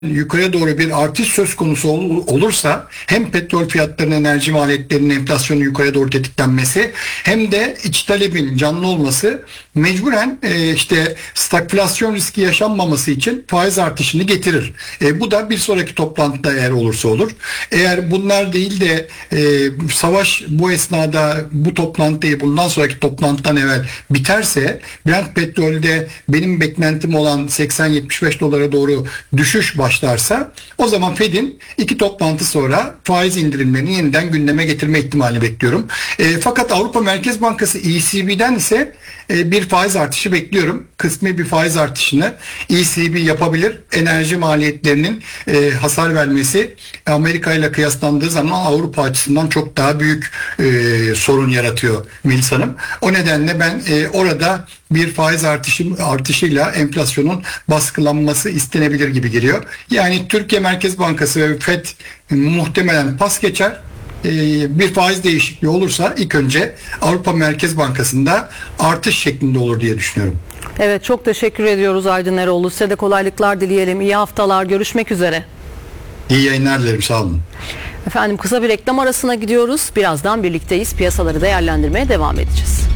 yukarı doğru bir artış söz konusu olursa hem petrol fiyatlarının, enerji maliyetlerinin enflasyonun yukarı doğru tetiklenmesi hem de iç talebin canlı olması mecburen işte stagflasyon riski yaşanmaması için faiz artışını getirir. Bu da bir sonraki toplantıda eğer olursa olur. Eğer bunlar değil de savaş bu esnada bu toplantıyı bundan sonraki toplantıdan evvel biterse Brent petrolde benim beklentim olan 80-75 dolara doğru düşüş başlarsa o zaman Fed'in iki toplantı sonra faiz indirimlerini yeniden gündeme getirme ihtimalini bekliyorum. Fakat Avrupa Merkez Bankası ECB'den ise bir faiz artışı bekliyorum. Kısmi bir faiz artışını ECB yapabilir. Enerji maliyetlerinin hasar vermesi Amerika ile kıyaslandığı zaman Avrupa açısından çok daha büyük sorun yaratıyor Melis Hanım. O nedenle ben orada bir faiz artışıyla enflasyonun baskılanması istenebilir gibi geliyor. Yani Türkiye Merkez Bankası ve FED muhtemelen pas geçer. Bir faiz değişikliği olursa ilk önce Avrupa Merkez Bankası'nda artış şeklinde olur diye düşünüyorum. Evet, çok teşekkür ediyoruz Aydın Eroğlu. Size de kolaylıklar dileyelim. İyi haftalar. Görüşmek üzere. İyi yayınlar dilerim. Sağ olun. Efendim, kısa bir reklam arasına gidiyoruz. Birazdan birlikteyiz. Piyasaları değerlendirmeye devam edeceğiz.